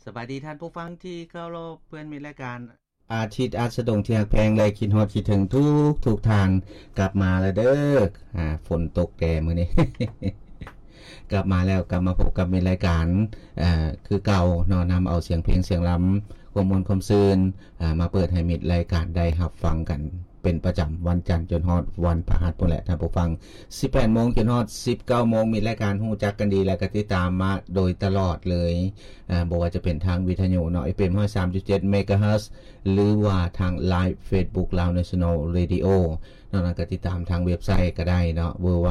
สบายดีท่านผู้ฟังที่เคารพเพื่อนมีรายการอาทิตย์อาสดงที่ฮักแพงและคิดฮอดคิดถึงทุกทานกลับมาแล้วเด้อฝนตกแก่มื้อนี้ กลับมาแล้วกลับมาพบกับมีรายการคือเก่าเนาะนำเอาเสียงเพลงเสียงล้ำความมวลความซื่นมาเปิดให้มิตรรายการได้รับฟังกันเป็นประจำวันจันทร์จนฮอดวันพฤหัสพุ่นแหละท่านผู้ฟัง 18:00 นจนฮอด 19:00 นมีรายการฮู้จักกันดีและก็ติดตามมาโดยตลอดเลยบ่ว่าจะเป็นทางวิทยุเนาะ FM 103.7 MHz หรือว่าทาง Live Facebook Lao National Radio นอกนั้นก็ติดตามทางเว็บไซต์ก็ได้เนาะ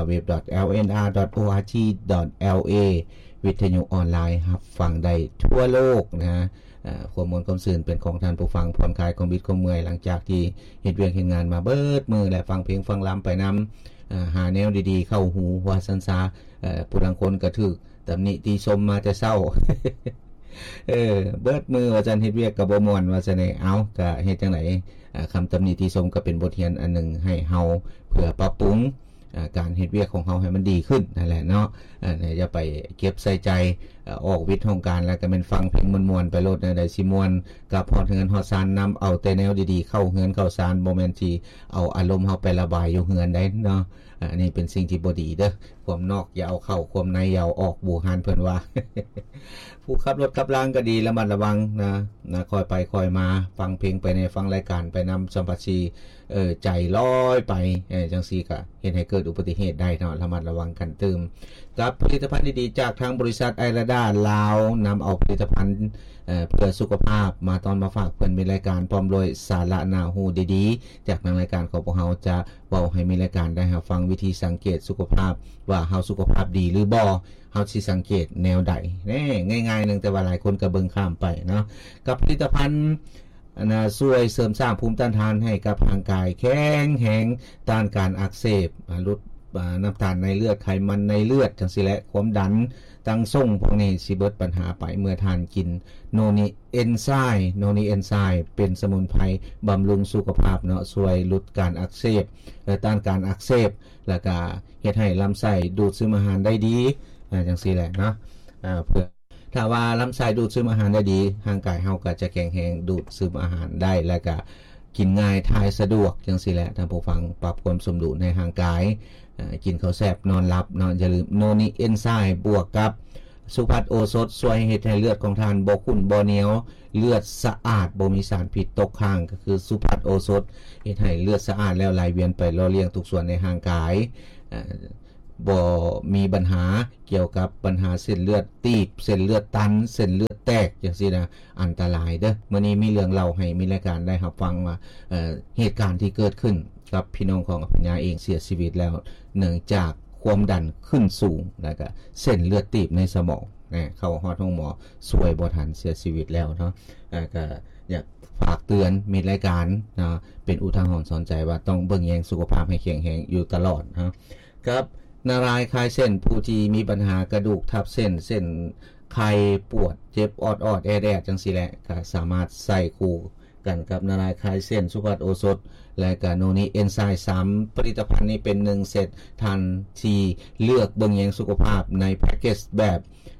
www.lnr.org.la วิทยุออนไลน์รับฟังได้ทั่วโลกนะความมวลความซื่นเป็นของท่านผู้ฟังผ่อนคลายความบิดความเมื่อยหลังจากที่เฮ็ดเวียกเฮ็ดงานมาเบิดมื้อและฟังเพลงฟังล้ำไปนำหาแนวดีๆเข้าหูว่าซั่นซะผู้ลางคนก็ถูกตำหนิติชมมาแต่เช้า เบิดมือว่าซั่นเฮ็ดเวียกก็บ่ม่วนว่าซั่นเอาก็เฮ็ดจังได๋คำตำหนิติชมก็เป็นบทเรียนอันนึงให้เฮาเพื่อปรับปรุงการเฮ็ดเวียกของเฮาให้มันดีขึ้นนั่นแหละเนาะอย่าไปเก็บใส่ใจออกวิทย์ของการแล้วก็เป็นฟังเพลงม่วนๆไปโลดได้สิม่วนกับฮอดเฮือนฮอดซานนํเอาแต่แนวดีๆเข้าเฮือนเข้าซานบ่แม่นสิเอาอารมณ์เฮาไประบายอยู่เฮือนได้เนาะอันนี้เป็นสิ่งที่บ่ดีเด้อความนอกอย่าเอาเข้าความในอย่าเอาออกบูหานเพิ่นว่า ผู้ขับรถขับรางก็ดีระมัดระวังนะคอยไปคอยมาฟังเพลงไปในฟังรายการไปนำสัมผัสสีใจลอยไปจังซี่ก็เฮ็ดให้เกิดอุบัติเหตุได้เนาะระมัดระวังกันตื่มกับผลิตภัณฑ์ดีๆจากทางบริษัทไอราดาลาวนำเอาผลิตภัณฑ์เพื่อสุขภาพมาตอนมาฝากเพิ่นมีรายการพร้อมโดยสาระน่าฮู้ดีๆจากทางรายการของพวกเฮาจะเว้าให้มีรายการได้รับฟังวิธีสังเกตสุขภาพว่าเฮาสุขภาพดีหรือบ่เฮาสิสังเกตแนวใดแน่ง่ายๆนึงแต่ว่าหลายคนก็เบิ่งข้ามไปเนาะกับผลิตภัณฑ์ช่วยเสริมสร้างภูมิต้านทานให้กับร่างกายแข็งแรงต้านการอักเสบลดน้ำตาลในเลือดไขมันในเลือดจังซี่แหละความดันตั้งส่งพวกนี้สิเบิดปัญหาไปเมื่อทานกินโนนิเอนไซม์เป็นสมุนไพรบำรุงสุขภาพเนาะช่วยลดการอักเสบและต้านการอักเสบแล้วก็เฮ็ดให้ลำไส้ดูดซึมอาหารได้ดีจังซี่แหละเนาะเพื่อถ้าว่าลำไส้ดูดซึมอาหารได้ดีร่างกายเฮาก็จะแข็งแรงดูดซึมอาหารได้แล้วก็กินง่ายทายสะดวกจังซี่แหละท่านผู้ฟังปรับความสมดุลในร่างกายกินข้าวแซ่บนอนหลับเนาะอย่าลืมโนนิเอนไซม์บวกกับสุภัทโอสถช่วยเฮ็ดให้เลือดของท่านบ่ขุ่นบ่เหนียวเลือดสะอาดบ่มีสารพิษตกค้างก็คือสุภัทโอสถเฮ็ดให้เลือดสะอาดแล้วไหลเวียนไปหล่อเลี้ยงทุกส่วนในร่างกายบ่มีปัญหาเกี่ยวกับปัญหาเส้นเลือดตีบเส้นเลือดตันเส้นเลือดแตกจังซี่นะอันตรายเด้อมื้อนี้มีเรื่องเล่าให้มีรายการได้รับฟังว่าเหตุการณ์ที่เกิดขึ้นกับพี่น้องของอภิญญาเองเสียชีวิตแล้วเนื่องจากความดันขึ้นสูงแล้วก็เส้นเลือดตีบในสมองเข้าฮอดห้องหมอสวยบ่ทันเสียชีวิตแล้วเนาะก็อยากฝากเตือนมีรายการนะเป็นอุทาหรณ์สอนใจว่าต้องเบิ่งแยงสุขภาพให้แข็งแรงอยู่ตลอดนะครับนารายคลายเส้นผู้ที่มีปัญหากระดูกทับเส้นไข้ปวดเจ็บออดๆแอดๆจังซี่แหละก็สามารถใส่คู่กันกับนารายคลายเส้นสุภัทโอสถและก็โนนิเอนไซม์3ผลิตภัณฑ์นี้เป็น1เซตทันที่เลือกเบิ่งแยงสุขภาพในแพ็คเกจแบบ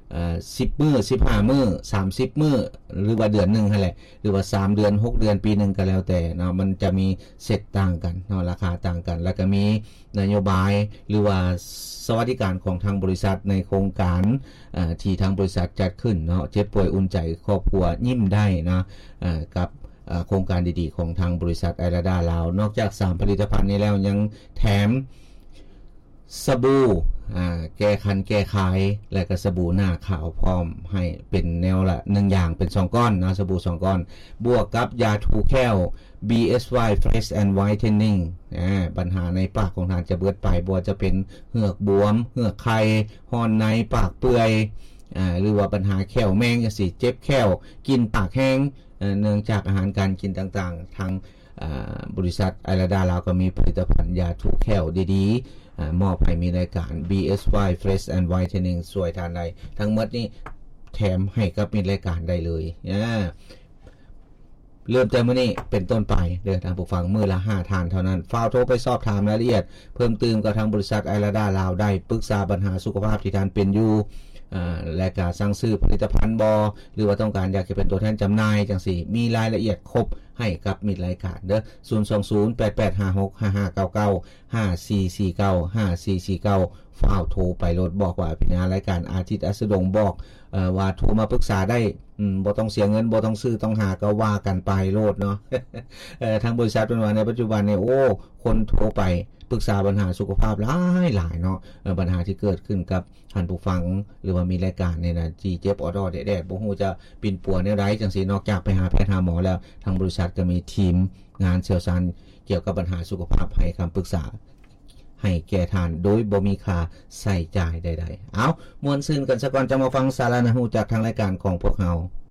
10มื้อ15มื้อ30มื้อหรือว่าเดือนนึงนั่นแหละหรือว่า3เดือน6เดือนปีนึงก็แล้วแต่เนาะมันจะมีเซตต่างกันเนาะราคาต่างกันแล้วก็มีนโยบายหรือว่าสวัสดิการของทางบริษัทในโครงการที่ทางบริษัทจัดขึ้นเนาะเจ็บป่วยอุ่นใจครอบครัวยิ้มได้นะกับโครงการดีๆของทางบริษัทไอราดาลาวนอกจาก3ผลิตภัณฑ์นี้แล้วยังแถมสบู่แก้คันแก้คายและก็สบู่หน้าขาวพร้อมให้เป็นแนวละ1อย่างเป็น2ก้อนนะสบู่2ก้อนบวกกับยาถูแก้ว BSY Fresh and Whitening ปัญหาในปากของท่านจะเบิดไปบ่ว่าจะเป็นเหือกบวมเหือกไข้ฮ้อนในปากเปื่อยหรือว่าปัญหาแข้วแมงจังซี่เจ็บแข้วกินปากแห้งเนื่องจากอาหารการกินต่างๆทางบริษัทไอราดาลาวก็มีผลิตภัณฑ์ยาถูแข้วดีๆมอบให้มีรายการ BSY Fresh and Whitening สวยทานได้ทั้งหมดนี้แถมให้กับมีรายการได้เลยเริ่มจากมื้อนี้เป็นต้นไปเด้อท่านผู้ฟังมื้อละ5ทานเท่านั้นฝากโทรไปสอบถามรายละเอียดเพิ่มเติมกับทางบริษัทไอราดาลาวได้ปรึกษาปัญหาสุขภาพที่ท่านเป็นอยู่และก็สั่งซื้อผลิตภัณฑ์หรือว่าต้องการอยากจะเป็นตัวแทนจำหน่ายจังซี่มีรายละเอียดครบให้กับมิตรรายการเด้อ0208856559954495449ฟ้าวโทรไปโลดบอกว่าเป็นรายการอาทิตย์อัสดงบอกว่าโทรมาปรึกษาได้บ่ต้องเสียเงินบ่ต้องซื้อต้องหาก็ว่ากันไปโลดเนาะ ทางบริษัทเป็นว่าในปัจจุบันเนี่ยคนโทรไปปรึกษาปัญหาสุขภาพหลายเนาะปัญหาที่เกิดขึ้นกับท่านผู้ฟังหรือว่ามีรายการเนี่ยนะที่เจ็บออดแดดบ่ฮู้จะปิ่นปัวแนวใดจังซี่นอกจากไปหาแพทย์หาหมอแล้วทางบริษัทก็มีทีมงานเชี่ยวชาญเกี่ยวกับปัญหาสุขภาพให้คำปรึกษาให้แก่ท่านโดยบ่มีค่าใช้จ่ายใดๆเอาม่วนซื่นกันซะก่อนจะมาฟังสาระน่ารู้จากทางรายการของพวกเรา